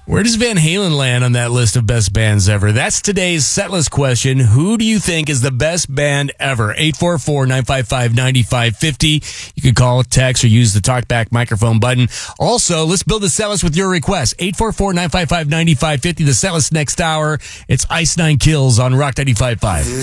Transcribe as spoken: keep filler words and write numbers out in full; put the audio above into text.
Where does Van Halen land on that list of best bands ever? That's today's setlist question. Who do you think is the best band ever? eight four four, nine five five, nine five five zero. You can call, text, or use the talkback microphone button. Also, let's build a setlist with your request. eight four four, nine five five, nine five five zero. The setlist next hour. It's Ice Nine Kills on Rock ninety-five point five.